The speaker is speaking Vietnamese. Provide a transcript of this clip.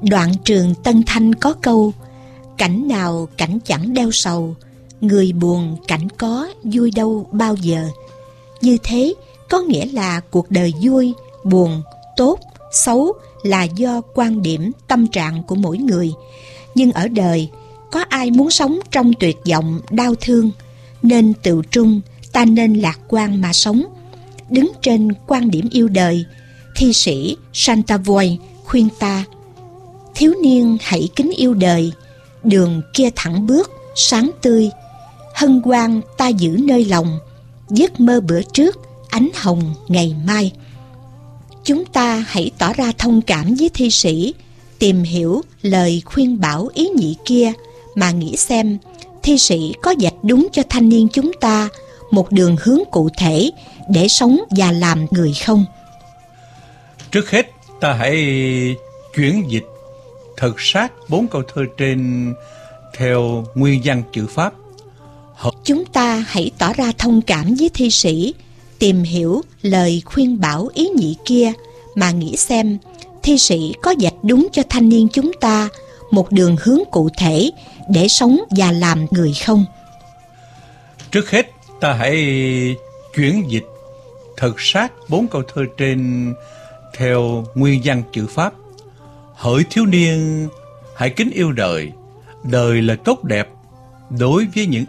Đoạn Trường Tân Thanh có câu: cảnh nào cảnh chẳng đeo sầu, người buồn cảnh có vui đâu bao giờ. Như thế có nghĩa là cuộc đời vui, buồn, tốt, xấu là do quan điểm, tâm trạng của mỗi người. Nhưng ở đời, có ai muốn sống trong tuyệt vọng, đau thương? Nên tự trung, ta nên lạc quan mà sống. Đứng trên quan điểm yêu đời, thi sĩ Santavoy khuyên ta: thiếu niên hãy kính yêu đời, đường kia thẳng bước, sáng tươi. Hân hoan ta giữ nơi lòng, giấc mơ bữa trước, ánh hồng ngày mai. Chúng ta hãy tỏ ra thông cảm với thi sĩ, tìm hiểu lời khuyên bảo ý nhị kia mà nghĩ xem thi sĩ có vạch đúng cho thanh niên chúng ta một đường hướng cụ thể để sống và làm người không. Trước hết ta hãy chuyển dịch thật sát 4 câu thơ trên theo nguyên văn chữ Pháp. Chúng ta hãy tỏ ra thông cảm với thi sĩ, tìm hiểu lời khuyên bảo ý nhị kia mà nghĩ xem thi sĩ có vạch đúng cho thanh niên chúng ta một đường hướng cụ thể để sống và làm người không. Trước hết ta hãy chuyển dịch thật sát 4 câu thơ trên theo nguyên văn chữ Pháp. Hỡi thiếu niên, hãy kính yêu đời, đời là tốt đẹp đối với những